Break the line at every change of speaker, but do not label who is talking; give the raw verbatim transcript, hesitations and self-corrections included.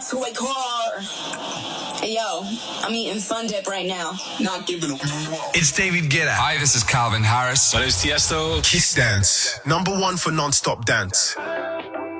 toy car. Hey, yo, I'm eating Fun Dip right now. Not giving a...
It's David Guetta.
Hi, this is Calvin Harris.
My name is Tiesto.
Kiss Dance, number one for non-stop dance.